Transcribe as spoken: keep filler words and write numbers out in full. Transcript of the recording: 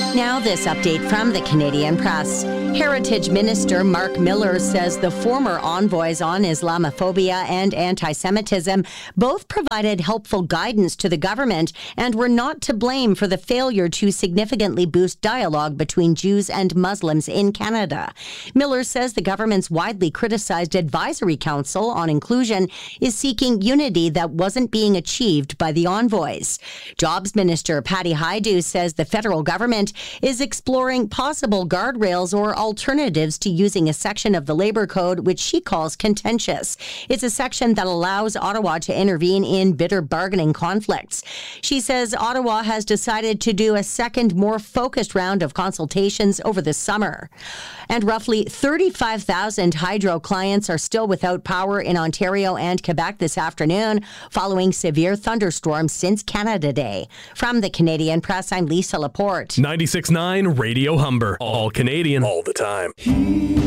Now this update from the Canadian Press. Heritage Minister Mark Miller says the former envoys on Islamophobia and anti-Semitism both provided helpful guidance to the government and were not to blame for the failure to significantly boost dialogue between Jews and Muslims in Canada. Miller says the government's widely criticized Advisory Council on Inclusion is seeking unity that wasn't being achieved by the envoys. Jobs Minister Patty Hajdu says the federal government is exploring possible guardrails or alternatives to using a section of the Labor Code which she calls contentious. It's a section that allows Ottawa to intervene in bitter bargaining conflicts. She says Ottawa has decided to do a second, more focused round of consultations over the summer. And roughly thirty-five thousand hydro clients are still without power in Ontario and Quebec this afternoon following severe thunderstorms since Canada Day. From the Canadian Press, I'm Lisa Laporte. ninety-six point nine Radio Humber. All Canadian. All the time.